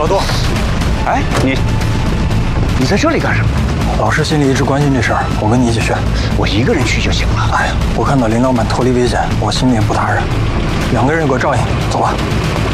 老杜，哎，你在这里干什么？ 老师心里一直关心这事儿，我跟你一起去。 我一个人去就行了。 哎呀，我看到林老板脱离危险，我心里也不踏实。2个人有个照应，走吧。